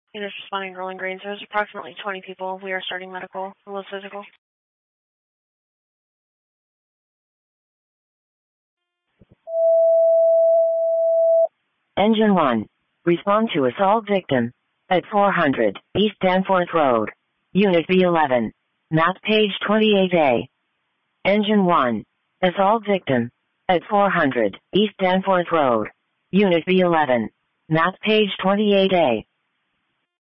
Units responding to Rolling Greens. There's approximately 20 people. We are starting medical, a little physical. Engine 1. Respond to assault victim at 400 East Danforth Road. Unit B11. Map page 28A. Engine 1. Assault victim at 400 East Danforth Road. Unit B11. Map page 28A.